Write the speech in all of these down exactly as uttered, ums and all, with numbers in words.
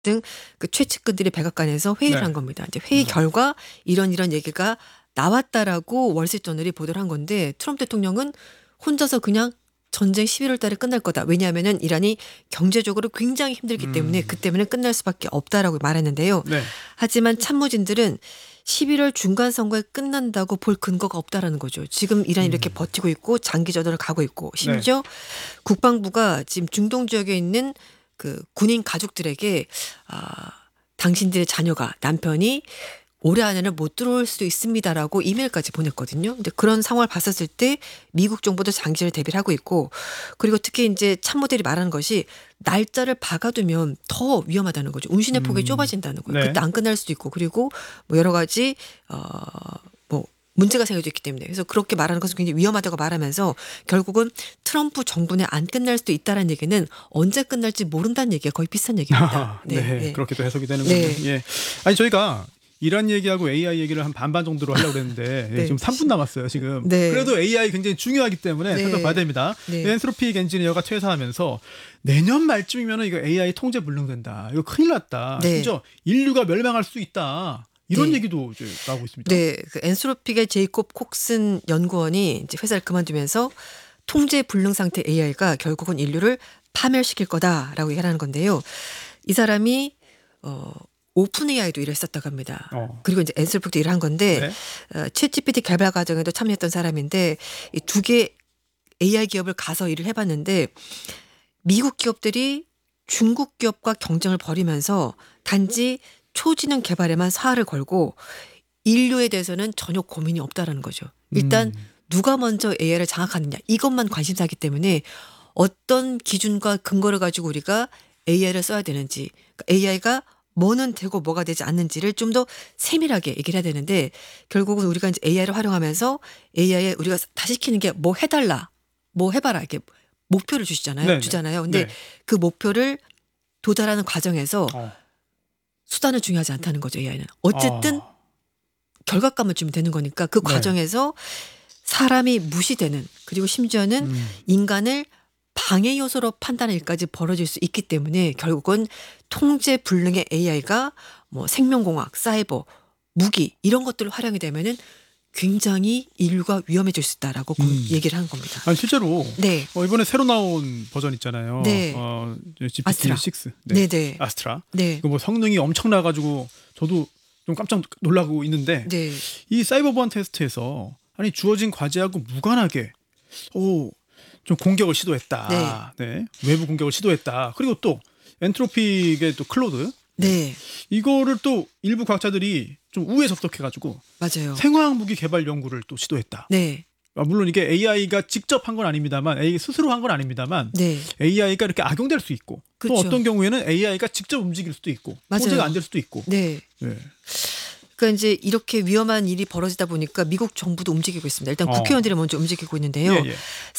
등 그 최측근들이 백악관에서 회의를 네. 한 겁니다. 이제 회의 음. 결과 이런 이런 얘기가 나왔다라고 월스트리트저널이 보도를 한 건데 트럼프 대통령은 혼자서 그냥 전쟁 십일월 달에 끝날 거다. 왜냐하면은 이란이 경제적으로 굉장히 힘들기 때문에 음. 그때문에 끝날 수밖에 없다라고 말했는데요. 네. 하지만 참모진들은 십일월 중간 선거에 끝난다고 볼 근거가 없다라는 거죠. 지금 이란이 이렇게 음. 버티고 있고 장기전으로 가고 있고 네. 심지어 국방부가 지금 중동 지역에 있는 그 군인 가족들에게 아, 당신들의 자녀가 남편이 올해 안에는 못 들어올 수도 있습니다라고 이메일까지 보냈거든요. 근데 그런 상황을 봤었을 때 미국 정부도 장기를 대비를 하고 있고 그리고 특히 이제 참모들이 말하는 것이 날짜를 박아두면 더 위험하다는 거죠. 운신의 폭이 음. 좁아진다는 거예요. 네. 그때 안 끝날 수도 있고 그리고 뭐 여러 가지 어, 뭐 문제가 생길 수 있기 때문에 그래서 그렇게 말하는 것은 굉장히 위험하다고 말하면서 결국은 트럼프 정부 내 안 끝날 수도 있다는 얘기는 언제 끝날지 모른다는 얘기가 거의 비슷한 얘기입니다. 네, 네, 네. 그렇게 또 해석이 되는군요. 네. 예. 아니 저희가 이란 얘기하고 에이아이 얘기를 한 반반 정도로 하려고 그랬는데 네. 예, 지금 삼 분 남았어요 지금. 네. 그래도 에이아이 굉장히 중요하기 때문에 네. 살펴봐야 됩니다. 네. 엔트로픽 엔지니어가 퇴사하면서 내년 말쯤이면 이거 에이아이 통제 불능된다. 이거 큰일 났다. 네. 심지어 인류가 멸망할 수 있다. 이런 네. 얘기도 이제 나오고 있습니다. 네, 그 엔스로픽의 제이콥 콕슨 연구원이 이제 회사를 그만두면서 통제 불능 상태 에이아이가 결국은 인류를 파멸시킬 거다라고 얘기하는 건데요. 이 사람이 어, 오픈 에이아이도 일을 했었다고 합니다. 어. 그리고 이제 엔스로픽도 일을 한 건데 네. 어, 챗지피티 개발 과정에도 참여했던 사람인데 이 두 개 에이아이 기업을 가서 일을 해봤는데 미국 기업들이 중국 기업과 경쟁을 벌이면서 단지 초지능 개발에만 사활을 걸고 인류에 대해서는 전혀 고민이 없다라는 거죠. 일단 음. 누가 먼저 에이아이를 장악하느냐 이것만 관심사기 때문에 어떤 기준과 근거를 가지고 우리가 에이아이를 써야 되는지 그러니까 에이아이가 뭐는 되고 뭐가 되지 않는지를 좀 더 세밀하게 얘기를 해야 되는데 결국은 우리가 이제 에이아이를 활용하면서 에이아이에 우리가 다 시키는 게 뭐 해달라 뭐 해봐라 이렇게 목표를 주시잖아요. 네네. 주잖아요. 근데 네. 그 목표를 도달하는 과정에서 어. 수단은 중요하지 않다는 거죠. 에이아이는. 어쨌든 어. 결과값만 주면 되는 거니까 그 네. 과정에서 사람이 무시되는 그리고 심지어는 음. 인간을 방해 요소로 판단할 일까지 벌어질 수 있기 때문에 결국은 통제 불능의 에이아이가 뭐 생명공학, 사이버, 무기 이런 것들을 활용이 되면은 굉장히 인류가 위험해질 수 있다라고 음. 얘기를 한 겁니다. 아니 실제로 네. 어, 이번에 새로 나온 버전 있잖아요. 네. 어, 지피티 아스트라. 육. 네, 네. 아스트라. 네. 이거 뭐 성능이 엄청나 가지고 저도 좀 깜짝 놀라고 있는데 네. 이 사이버 보안 테스트에서 아니 주어진 과제하고 무관하게 오, 좀 공격을 시도했다. 네. 외부 공격을 시도했다. 그리고 또 엔트로픽의 또 클로드 네. 이거를 또 일부 과학자들이 좀 우회 접속해가지고 맞아요. 생화학 무기 개발 연구를 또 시도했다. 네. 아, 물론 이게 에이아이가 직접 한 건 아닙니다만, 에이아이 스스로 한 건 아닙니다만, 네. 에이아이가 이렇게 악용될 수 있고, 그렇죠. 또 어떤 경우에는 에이아이가 직접 움직일 수도 있고, 맞아요. 통제가 안 될 수도 있고. 네. 네. 그러니까 이제 이렇게 위험한 일이 벌어지다 보니까 미국 정부도 움직이고 있습니다. 일단 어. 국회의원들이 먼저 움직이고 있는데요. 예, 예.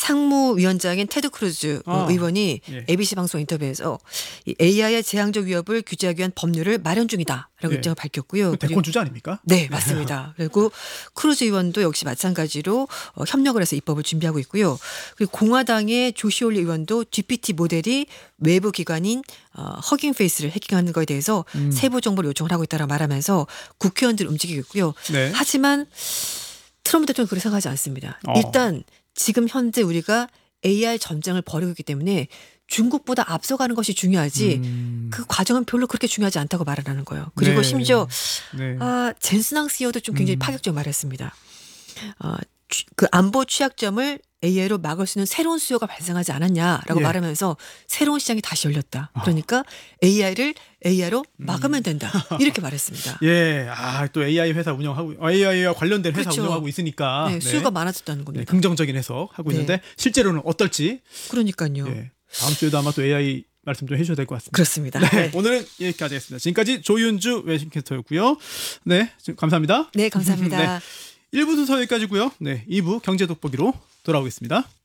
상무위원장인 테드 크루즈 아. 의원이 예. 에이비씨 방송 인터뷰에서 이 에이아이의 재앙적 위협을 규제하기 위한 법률을 마련 중이다라고 예. 입장을 밝혔고요. 그 대권 주자 아닙니까? 네, 맞습니다. 그리고 크루즈 의원도 역시 마찬가지로 어, 협력을 해서 입법을 준비하고 있고요. 그리고 공화당의 조시 올리 의원도 지피티 모델이 외부 기관인 어, 허깅 페이스를 해킹하는 것에 대해서 음. 세부 정보를 요청을 하고 있다고 말하면서 국회의원들이 움직이고 있고요. 네. 하지만 트럼프 대통령은 그렇게 생각하지 않습니다. 어. 일단 지금 현재 우리가 에이아이 전쟁을 벌이고 있기 때문에 중국보다 앞서가는 것이 중요하지 음. 그 과정은 별로 그렇게 중요하지 않다고 말을 하는 거예요. 그리고 네. 심지어 네. 아, 젠스낭 씨이오도 좀 굉장히 음. 파격적으로 말했습니다. 어, 취- 그 안보 취약점을 에이아이로 막을 수 있는 새로운 수요가 발생하지 않았냐라고 예. 말하면서 새로운 시장이 다시 열렸다. 그러니까 에이아이를 에이아이로 막으면 된다. 이렇게 말했습니다. 예, 아, 또 에이아이 회사 운영하고, 에이아이와 관련된 회사 그렇죠. 운영하고 있으니까. 네, 수요가 많아졌다는 네, 겁니다. 긍정적인 해석 하고 네. 있는데, 실제로는 어떨지, 그러니까요. 예, 다음 주에도 아마 또 에이아이 말씀 좀 해주셔야 될 것 같습니다. 그렇습니다. 네, 네. 오늘은 여기까지 하겠습니다. 지금까지 조윤주 외신캐스터였고요. 네, 지금 감사합니다. 네, 감사합니다. 네, 일 부 순서 여기까지고요. 네, 이 부 경제 돋보기로 돌아오겠습니다.